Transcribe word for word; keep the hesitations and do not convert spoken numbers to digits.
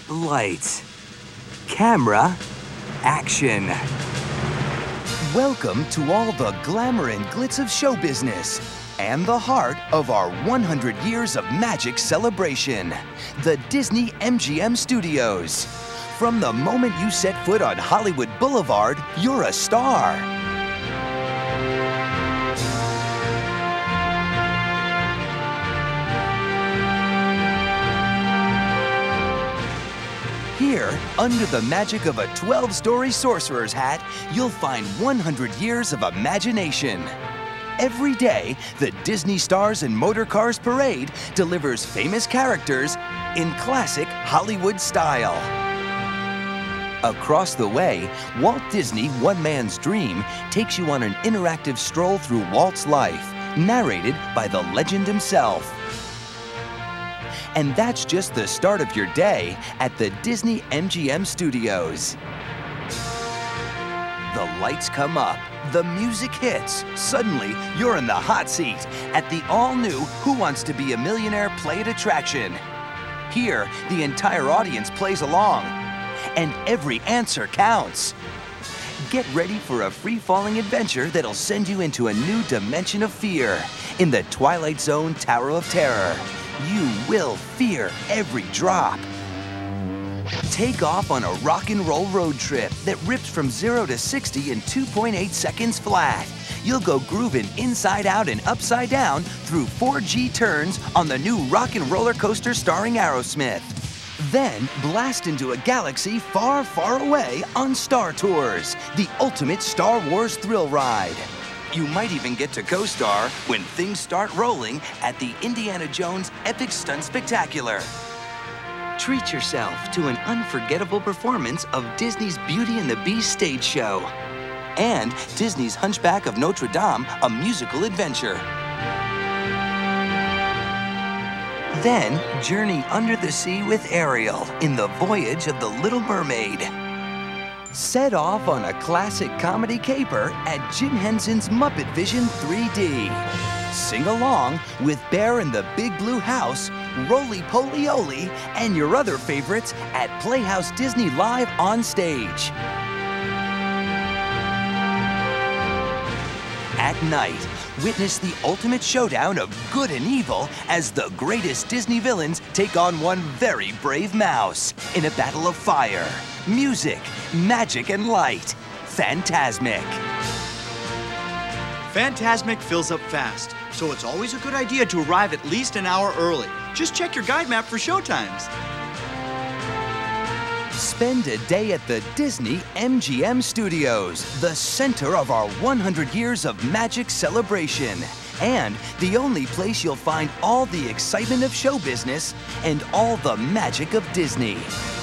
Lights, camera, action. Welcome to all the glamour and glitz of show business and the heart of our one hundred years of magic celebration, the Disney M G M Studios. From the moment you set foot on Hollywood Boulevard, you're a star. Here, under the magic of a twelve-story sorcerer's hat, you'll find one hundred years of imagination. Every day, the Disney Stars and Motor Cars Parade delivers famous characters in classic Hollywood style. Across the way, Walt Disney One Man's Dream takes you on an interactive stroll through Walt's life, narrated by the legend himself. And that's just the start of your day at the Disney M G M Studios. The lights come up, the music hits. Suddenly, you're in the hot seat at the all-new Who Wants to Be a Millionaire Play It attraction. Here, the entire audience plays along, and every answer counts. Get ready for a free-falling adventure that'll send you into a new dimension of fear in the Twilight Zone Tower of Terror. You will fear every drop. Take off on a rock and roll road trip that rips from zero to sixty in two point eight seconds flat. You'll go grooving inside out and upside down through four G turns on the new rock and roller coaster starring Aerosmith. Then blast into a galaxy far, far away on Star Tours, the ultimate Star Wars thrill ride. You might even get to co-star when things start rolling at the Indiana Jones Epic Stunt Spectacular. Treat yourself to an unforgettable performance of Disney's Beauty and the Beast stage show and Disney's Hunchback of Notre Dame, a musical adventure. Then journey under the sea with Ariel in The Voyage of the Little Mermaid. Set off on a classic comedy caper at Jim Henson's Muppet Vision three D. Sing along with Bear in the Big Blue House, Roly Poly Oly, and your other favorites at Playhouse Disney Live on stage. At night, witness the ultimate showdown of good and evil as the greatest Disney villains take on one very brave mouse in a battle of fire, music, magic, and light. Fantasmic. Fantasmic fills up fast, so it's always a good idea to arrive at least an hour early. Just check your guide map for showtimes. Spend a day at the Disney M G M Studios, the center of our one hundred years of magic celebration, and the only place you'll find all the excitement of show business and all the magic of Disney.